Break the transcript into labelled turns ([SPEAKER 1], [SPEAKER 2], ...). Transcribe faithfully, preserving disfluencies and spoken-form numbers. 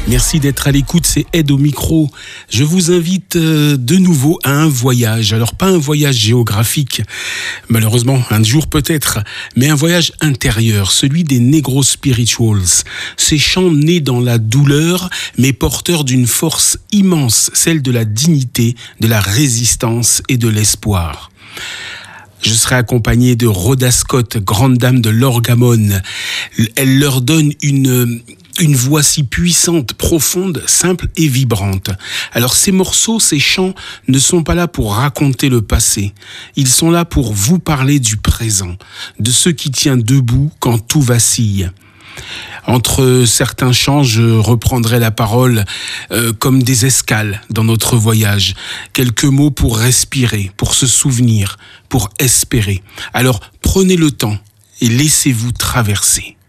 [SPEAKER 1] Merci d'être à l'écoute, c'est Ed au micro. Je vous invite euh, de nouveau à un voyage. Alors pas un voyage géographique, malheureusement, un jour peut-être, mais un voyage intérieur, celui des Negro Spirituals. Ces chants nés dans la douleur, mais porteurs d'une force immense, celle de la dignité, de la résistance et de l'espoir. Je serai accompagné de Rhoda Scott, grande dame de l'orgamone. Elle leur donne une... une voix si puissante, profonde, simple et vibrante. Alors ces morceaux, ces chants ne sont pas là pour raconter le passé. Ils sont là pour vous parler du présent, de ce qui tient debout quand tout vacille. Entre certains chants, je reprendrai la parole euh, comme des escales dans notre voyage. Quelques mots pour respirer, pour se souvenir, pour espérer. Alors prenez le temps et laissez-vous traverser.